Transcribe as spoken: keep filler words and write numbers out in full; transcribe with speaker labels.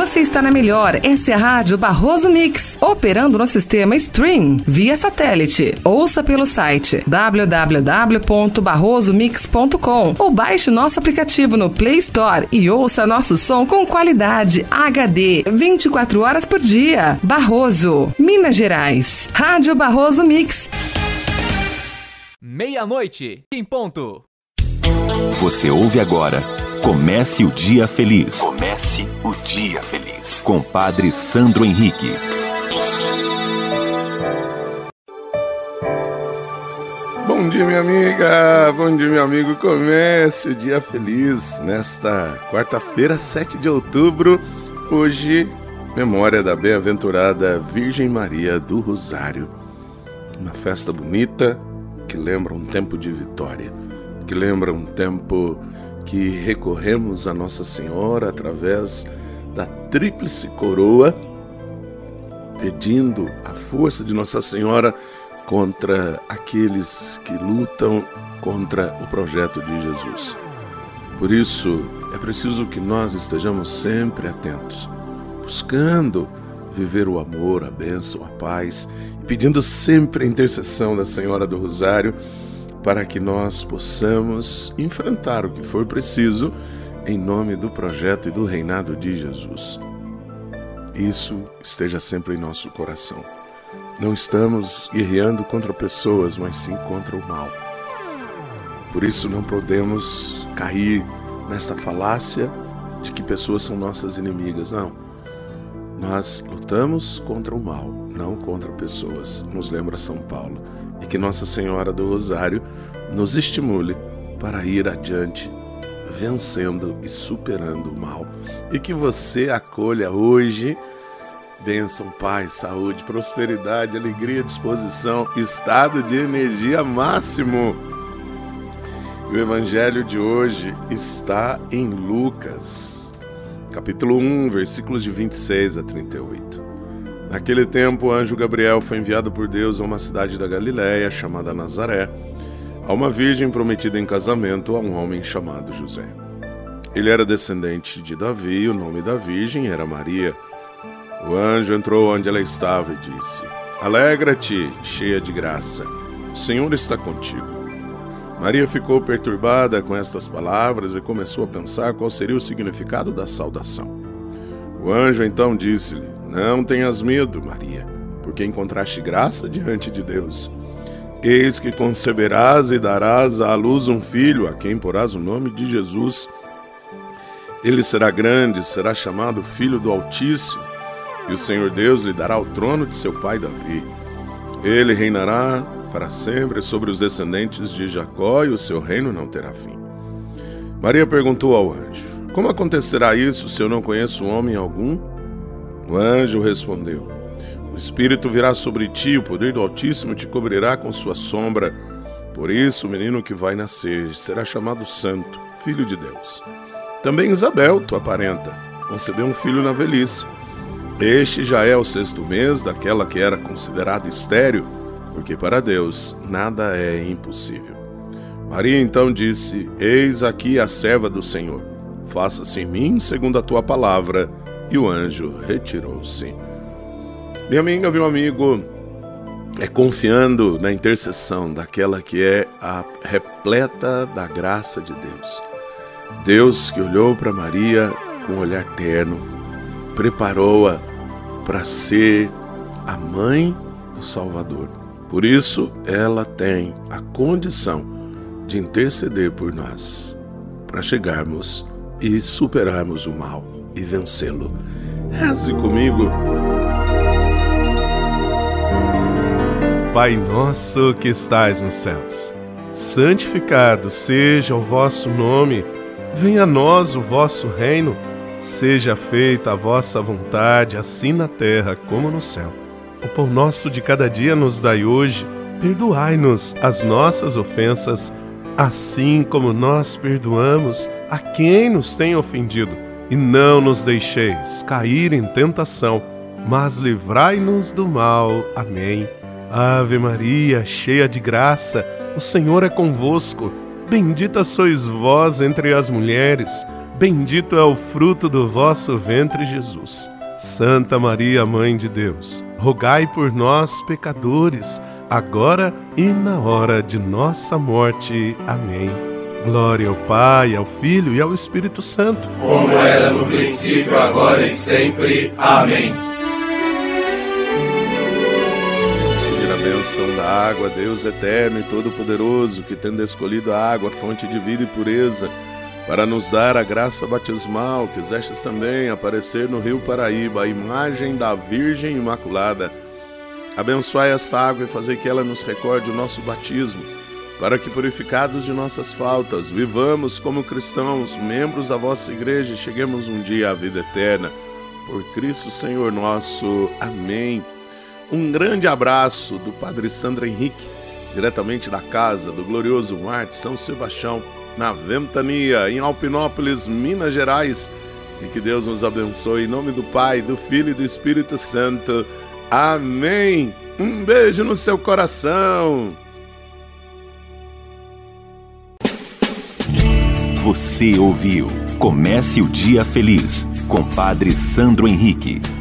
Speaker 1: Você está na melhor, essa é a Rádio Barroso Mix, operando no sistema Stream, via satélite. Ouça pelo site w w w ponto barroso mix ponto com ou baixe nosso aplicativo no Play Store e ouça nosso som com qualidade H D, vinte e quatro horas por dia. Barroso, Minas Gerais. Rádio Barroso Mix.
Speaker 2: Meia-noite, em ponto.
Speaker 3: Você ouve agora Comece o Dia Feliz. Comece o Dia Feliz. Com Padre Sandro Henrique.
Speaker 4: Bom dia, minha amiga. Bom dia, meu amigo. Comece o Dia Feliz nesta quarta-feira, sete de outubro. Hoje, memória da bem-aventurada Virgem Maria do Rosário. Uma festa bonita que lembra um tempo de vitória, que lembra um tempo que recorremos a Nossa Senhora através da tríplice coroa, pedindo a força de Nossa Senhora contra aqueles que lutam contra o projeto de Jesus. Por isso, é preciso que nós estejamos sempre atentos, buscando viver o amor, a bênção, a paz, e pedindo sempre a intercessão da Senhora do Rosário, para que nós possamos enfrentar o que for preciso em nome do projeto e do reinado de Jesus. Isso esteja sempre em nosso coração. Não estamos guerreando contra pessoas, mas sim contra o mal. Por isso não podemos cair nesta falácia de que pessoas são nossas inimigas. Não. Nós lutamos contra o mal, não contra pessoas, nos lembra São Paulo. E que Nossa Senhora do Rosário nos estimule para ir adiante, vencendo e superando o mal. E que você acolha hoje bênção, paz, saúde, prosperidade, alegria, disposição, estado de energia máximo. E o Evangelho de hoje está em Lucas, capítulo um, versículos de vinte e seis a trinta e oito. Naquele tempo, o anjo Gabriel foi enviado por Deus a uma cidade da Galiléia, chamada Nazaré, a uma virgem prometida em casamento a um homem chamado José. Ele era descendente de Davi e o nome da virgem era Maria. O anjo entrou onde ela estava e disse: Alegra-te, cheia de graça, o Senhor está contigo. Maria ficou perturbada com estas palavras e começou a pensar qual seria o significado da saudação. O anjo então disse-lhe: Não tenhas medo, Maria, porque encontraste graça diante de Deus. Eis que conceberás e darás à luz um filho, a quem porás o nome de Jesus. Ele será grande, será chamado Filho do Altíssimo, e o Senhor Deus lhe dará o trono de seu pai Davi. Ele reinará para sempre sobre os descendentes de Jacó, e o seu reino não terá fim. Maria perguntou ao anjo: Como acontecerá isso se eu não conheço homem algum? O anjo respondeu: O Espírito virá sobre ti, o poder do Altíssimo te cobrirá com sua sombra. Por isso, o menino que vai nascer será chamado Santo, Filho de Deus. Também Isabel, tua parenta, concebeu um filho na velhice. Este já é o sexto mês daquela que era considerada estéril, porque para Deus nada é impossível. Maria então disse: Eis aqui a serva do Senhor. Faça-se em mim segundo a tua palavra. E o anjo retirou-se. Minha amiga, meu amigo, é confiando na intercessão daquela que é a repleta da graça de Deus. Deus que olhou para Maria com um olhar terno, preparou-a para ser a mãe do Salvador. Por isso, ela tem a condição de interceder por nós, para chegarmos e superarmos o mal e vencê-lo. Reze comigo.
Speaker 5: Pai nosso que estais nos céus, santificado seja o vosso nome. Venha a nós o vosso reino. Seja feita a vossa vontade, assim na terra como no céu. O pão nosso de cada dia nos dai hoje. Perdoai-nos as nossas ofensas, assim como nós perdoamos a quem nos tem ofendido. E não nos deixeis cair em tentação, mas livrai-nos do mal. Amém. Ave Maria, cheia de graça, o Senhor é convosco. Bendita sois vós entre as mulheres. Bendito é o fruto do vosso ventre, Jesus. Santa Maria, Mãe de Deus, rogai por nós, pecadores, agora e na hora de nossa morte. Amém. Glória ao Pai, ao Filho e ao Espírito Santo,
Speaker 2: como era no princípio, agora e sempre. Amém.
Speaker 4: Pedir a bênção da água, Deus eterno e todo-poderoso, que tendo escolhido a água, fonte de vida e pureza, para nos dar a graça batismal, quisestes também aparecer no rio Paraíba, a imagem da Virgem Imaculada. Abençoai esta água e fazei que ela nos recorde o nosso batismo, para que, purificados de nossas faltas, vivamos como cristãos, membros da vossa igreja, e cheguemos um dia à vida eterna. Por Cristo Senhor nosso. Amém. Um grande abraço do Padre Sandro Henrique, diretamente da casa do glorioso Mar de São Sebastião, na Ventania, em Alpinópolis, Minas Gerais. E que Deus nos abençoe em nome do Pai, do Filho e do Espírito Santo. Amém. Um beijo no seu coração.
Speaker 3: Você ouviu Comece o Dia Feliz, com Padre Sandro Henrique.